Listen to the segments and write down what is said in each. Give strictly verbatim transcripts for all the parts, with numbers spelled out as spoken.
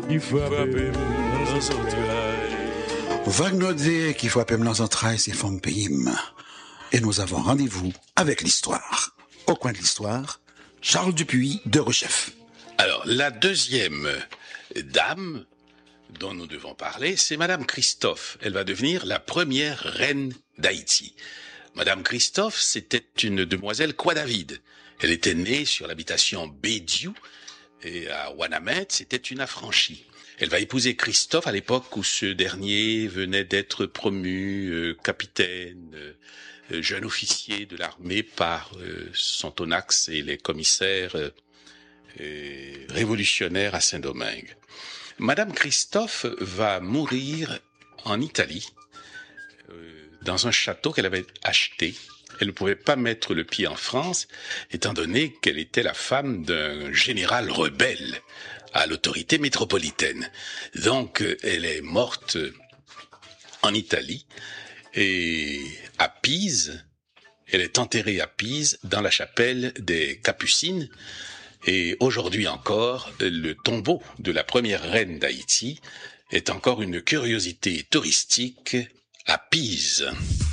qui frappe nos entrailles. Vagnodé qui frappe nos entrailles, c'est Femme Payim. Et nous avons rendez-vous avec l'histoire. Au coin de l'histoire, Charles Dupuis de Rechef. Alors, la deuxième dame dont nous devons parler, c'est Madame Christophe. Elle va devenir la première reine d'Haïti. Madame Christophe, c'était une demoiselle Quadavid. Elle était née sur l'habitation Bédiou et à Ouanamet, c'était une affranchie. Elle va épouser Christophe à l'époque où ce dernier venait d'être promu euh, capitaine, euh, jeune officier de l'armée par euh, Sontonax et les commissaires euh, euh, révolutionnaires à Saint-Domingue. Madame Christophe va mourir en Italie, euh, dans un château qu'elle avait acheté. Elle ne pouvait pas mettre le pied en France, étant donné qu'elle était la femme d'un général rebelle à l'autorité métropolitaine. Donc, elle est morte en Italie et à Pise. Elle est enterrée à Pise dans la chapelle des Capucines. Et aujourd'hui encore, le tombeau de la première reine d'Haïti est encore une curiosité touristique à Pise.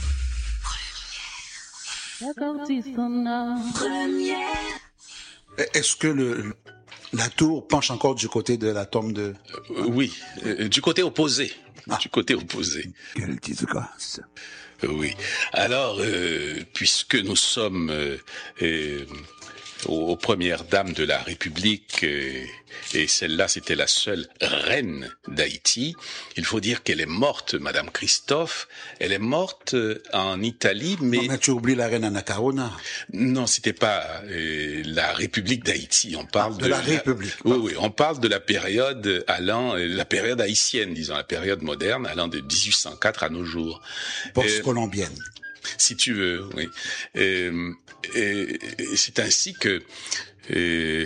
Est-ce que le, la tour penche encore du côté de la tombe de... Euh, oui, euh, du côté opposé. Ah. Du côté opposé. Quelle disgrâce. Euh, oui. Alors, euh, puisque nous sommes euh, euh, aux, aux premières dames de la République, euh, et celle-là, c'était la seule reine d'Haïti, il faut dire qu'elle est morte, Madame Christophe. Elle est morte euh, en Italie, mais... Non, mais tu oublies la reine Anna Caruana. Non, c'était pas euh, la République d'Haïti. On parle Ah, de, de la République. Oui, oui, on parle de la période allant, euh, la période haïtienne, disons, la période moderne, allant de dix-huit cent quatre à nos jours. Post-colombienne. Euh, si tu veux, oui. Euh, euh, c'est ainsi que euh,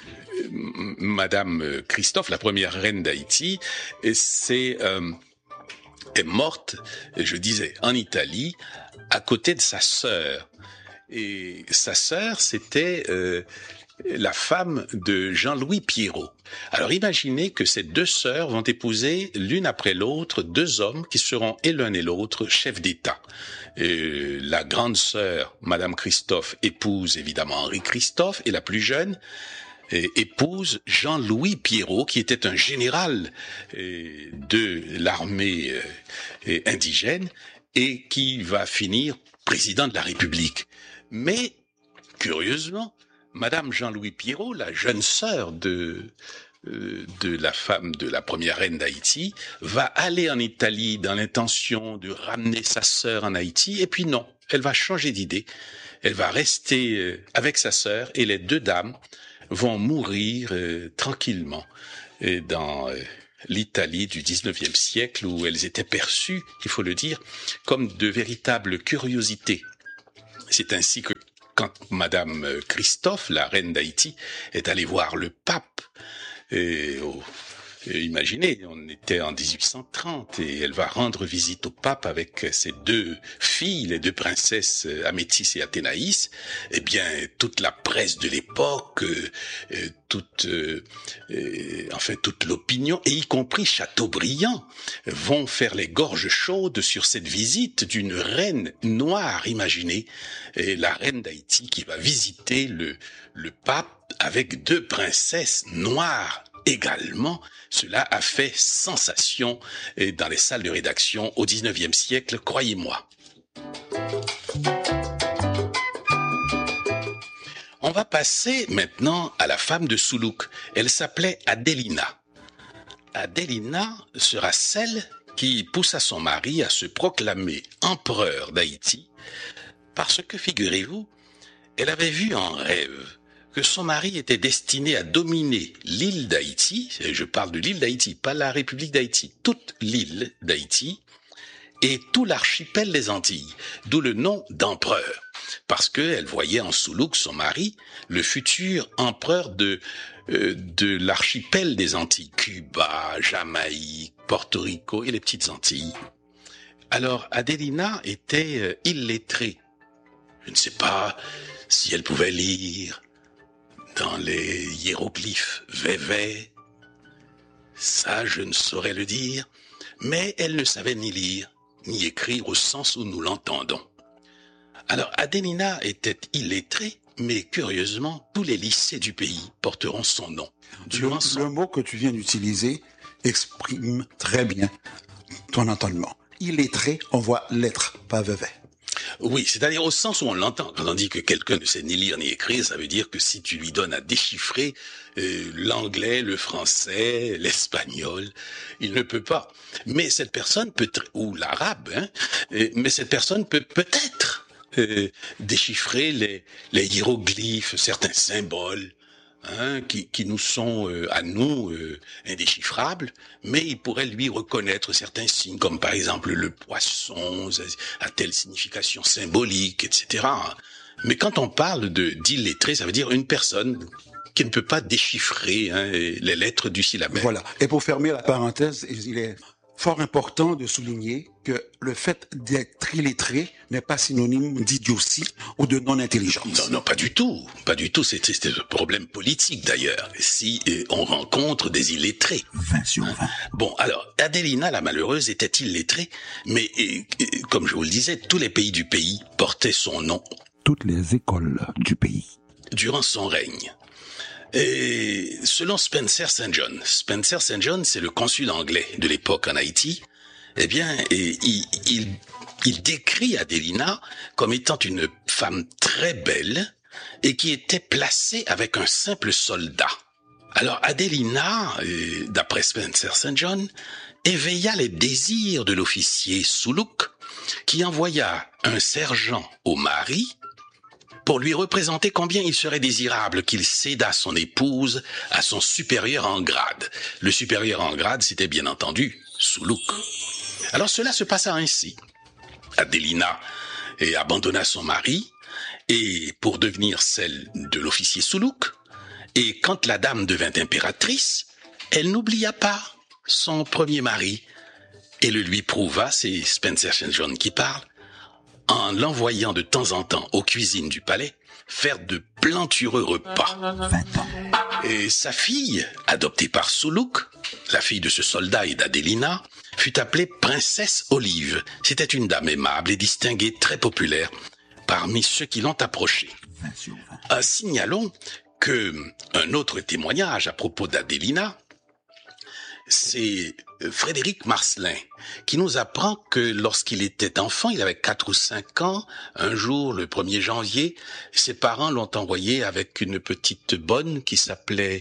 Madame Christophe, la première reine d'Haïti, c'est euh, est morte, je disais, en Italie, à côté de sa sœur. Et sa sœur, c'était euh, la femme de Jean-Louis Pierrot. Alors imaginez que ces deux sœurs vont épouser l'une après l'autre deux hommes qui seront et l'un et l'autre chefs d'État. Et la grande sœur, Madame Christophe, épouse évidemment Henri Christophe, et la plus jeune et épouse Jean-Louis Pierrot, qui était un général euh, de l'armée euh, indigène et qui va finir président de la République. Mais, curieusement, Madame Jean-Louis Pierrot, la jeune sœur de, euh, de la femme de la première reine d'Haïti, va aller en Italie dans l'intention de ramener sa sœur en Haïti, et puis non, elle va changer d'idée. Elle va rester euh, avec sa sœur, et les deux dames vont mourir euh, tranquillement et dans euh, l'Italie du dix-neuvième siècle, où elles étaient perçues, il faut le dire, comme de véritables curiosités. C'est ainsi que quand Madame Christophe, la reine d'Haïti, est allée voir le pape, et, oh, et imaginez, on était en dix-huit cent trente, et elle va rendre visite au pape avec ses deux filles, les deux princesses Améthys et Athénaïs, eh bien, toute la presse de l'époque, euh, toute, euh, euh, enfin, toute l'opinion, et y compris Chateaubriand, vont faire les gorges chaudes sur cette visite d'une reine noire, imaginez, et la reine d'Haïti qui va visiter le, le pape avec deux princesses noires également. Cela a fait sensation dans les salles de rédaction au dix-neuvième siècle, croyez-moi. On va passer maintenant à la femme de Soulouk. Elle s'appelait Adelina. Adelina sera celle qui poussa son mari à se proclamer empereur d'Haïti parce que, figurez-vous, elle avait vu en rêve que son mari était destiné à dominer l'île d'Haïti, et je parle de l'île d'Haïti, pas la République d'Haïti, toute l'île d'Haïti, et tout l'archipel des Antilles, d'où le nom d'empereur, parce qu'elle voyait en Soulouk, son mari, le futur empereur de, euh, de l'archipel des Antilles, Cuba, Jamaïque, Porto Rico et les petites Antilles. Alors Adelina était euh, illettrée. Je ne sais pas si elle pouvait lire dans les hiéroglyphes vévé, Ça, je ne saurais le dire, mais elle ne savait ni lire, ni écrire au sens où nous l'entendons. Alors, Adelina était illettrée, mais curieusement, tous les lycées du pays porteront son nom. Le, son... le mot que tu viens d'utiliser exprime très bien ton entendement. Illettré, on voit lettre, pas veuvet. Oui, c'est-à-dire au sens où on l'entend. Quand on dit que quelqu'un ne sait ni lire ni écrire, ça veut dire que si tu lui donnes à déchiffrer euh, l'anglais, le français, l'espagnol, il ne peut pas. Mais cette personne peut, ou l'arabe, hein, euh, mais cette personne peut peut-être euh, déchiffrer les, les hiéroglyphes, certains symboles, Hein, qui, qui nous sont euh, à nous euh, indéchiffrables, mais il pourrait lui reconnaître certains signes, comme par exemple le poisson a telle signification symbolique, et cetera. Mais quand on parle de d'illettré, ça veut dire une personne qui ne peut pas déchiffrer hein, les lettres du syllabaire. Voilà. Et pour fermer la parenthèse, il est fort important de souligner que le fait d'être illettré n'est pas synonyme d'idiotie ou de non-intelligence. Non, non, pas du tout. Pas du tout. C'est, c'est un problème politique, d'ailleurs. Si euh, on rencontre des illettrés. vingt sur vingt. Bon, alors, Adelina, la malheureuse, était illettrée, mais, euh, euh, comme je vous le disais, tous les pays du pays portaient son nom. Toutes les écoles du pays. Durant son règne. Et selon Spencer Saint John, Spencer Saint John, c'est le consul anglais de l'époque en Haïti, eh bien, et, il, il, il décrit Adelina comme étant une femme très belle et qui était placée avec un simple soldat. Alors Adelina, euh, d'après Spencer Saint John, éveilla les désirs de l'officier Suluk, qui envoya un sergent au mari pour lui représenter combien il serait désirable qu'il cédât son épouse à son supérieur en grade. Le supérieur en grade, c'était bien entendu Suluk. Alors cela se passa ainsi. Adelina abandonna son mari et pour devenir celle de l'officier Suluk. Et quand la dame devint impératrice, elle n'oublia pas son premier mari et le lui prouva, c'est Spencer Saint John qui parle, en l'envoyant de temps en temps aux cuisines du palais faire de plantureux repas. Et sa fille, adoptée par Suluk, la fille de ce soldat et d'Adelina, fut appelée princesse Olive. C'était une dame aimable et distinguée, très populaire parmi ceux qui l'ont approchée. Euh, signalons que un autre témoignage à propos d'Adelina, c'est Frédéric Marcelin, qui nous apprend que lorsqu'il était enfant, il avait quatre ou cinq ans, un jour, le premier janvier, ses parents l'ont envoyé avec une petite bonne qui s'appelait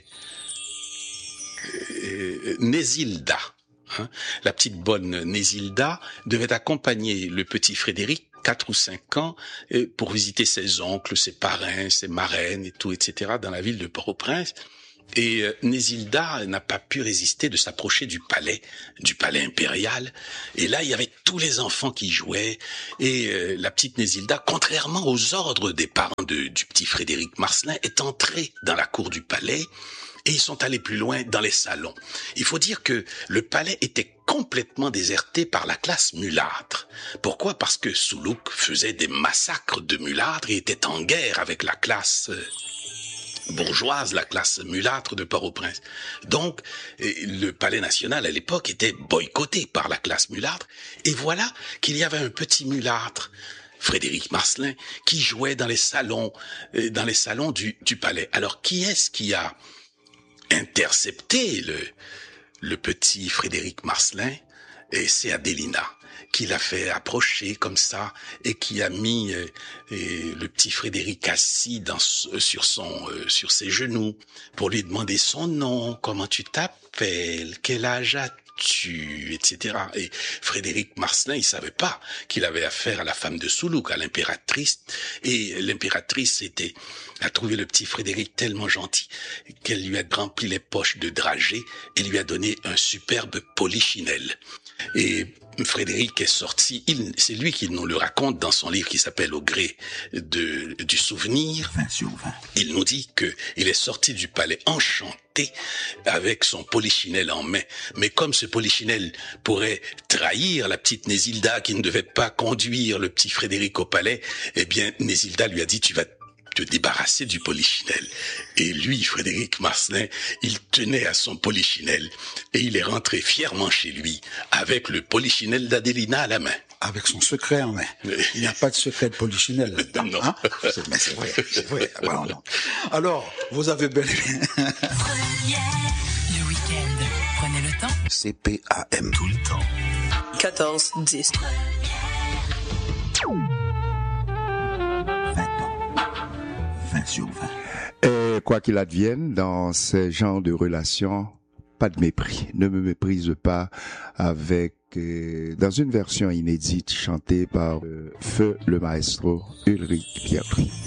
euh, Nésilda. Hein. La petite bonne Nésilda devait accompagner le petit Frédéric, quatre ou cinq ans, pour visiter ses oncles, ses parrains, ses marraines et tout, et cetera, dans la ville de Port-au-Prince. Et euh, Nésilda n'a pas pu résister de s'approcher du palais, du palais impérial. Et là, il y avait tous les enfants qui jouaient. Et euh, la petite Nésilda, contrairement aux ordres des parents de, du petit Frédéric Marcelin, est entrée dans la cour du palais. Et ils sont allés plus loin dans les salons. Il faut dire que le palais était complètement déserté par la classe mulâtre. Pourquoi? Parce que Suluk faisait des massacres de mulâtres et était en guerre avec la classe euh, bourgeoise, la classe mulâtre de Port-au-Prince. Donc, le palais national à l'époque était boycotté par la classe mulâtre. Et voilà qu'il y avait un petit mulâtre, Frédéric Marcelin, qui jouait dans les salons, dans les salons du, du palais. Alors, qui est-ce qui a intercepté le, le petit Frédéric Marcelin? Et c'est Adelina qui l'a fait approcher comme ça et qui a mis euh, et le petit Frédéric assis dans, sur son euh, sur ses genoux pour lui demander son nom, comment tu t'appelles, quel âge as-tu, et cetera. Et Frédéric Marcelin, il savait pas qu'il avait affaire à la femme de Suluk, à l'impératrice, et l'impératrice était a trouvé le petit Frédéric tellement gentil qu'elle lui a rempli les poches de dragées et lui a donné un superbe polichinelle. Et Frédéric est sorti, il, c'est lui qui nous le raconte dans son livre qui s'appelle Au gré de, du souvenir. vingt sur vingt. Il nous dit que il est sorti du palais enchanté avec son polichinelle en main. Mais comme ce polichinelle pourrait trahir la petite Nésilda qui ne devait pas conduire le petit Frédéric au palais, eh bien Nésilda lui a dit tu vas te débarrasser du polichinelle. Et lui, Frédéric Marcelin, il tenait à son polichinelle et il est rentré fièrement chez lui avec le polichinelle d'Adelina à la main. Avec son secret en main. Il n'y a pas de secret de polichinelle là-dedans. Non. Hein, c'est, mais c'est vrai, c'est vrai. Bon, non. Alors, vous avez bel et bien... Le week-end, prenez le temps. C P A M. Tout le temps. quatorze dix. vingt ans. vingt sur vingt. Et quoi qu'il advienne, dans ces genres de relations, pas de mépris. Ne me méprise pas avec, euh, dans une version inédite chantée par euh, Feu le maestro Ulrich Pietri.